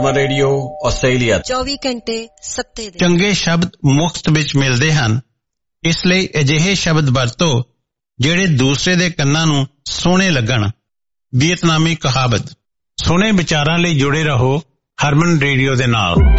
ਹਰਮਨ radio Australia 24 ਘੰਟੇ ਸੱਤੇ ਦੇ ਚੰਗੇ ਸ਼ਬਦ ਮੁਫਤ ਵਿੱਚ ਮਿਲਦੇ ਹਨ, ਇਸ ਲਈ ਅਜਿਹੇ ਸ਼ਬਦ ਵਰਤੋ ਜਿਹੜੇ ਦੂਸਰੇ ਦੇ ਕੰਨਾਂ ਨੂੰ ਸੋਹਣੇ ਲੱਗਣ। ਵੀਅਤਨਾਮੀ ਕਹਾਵਤ। ਸੋਹਣੇ ਵਿਚਾਰਾਂ ਲਈ ਜੁੜੇ ਰਹੋ ਹਰਮਨ ਰੇਡੀਓ ਦੇ ਨਾਲ।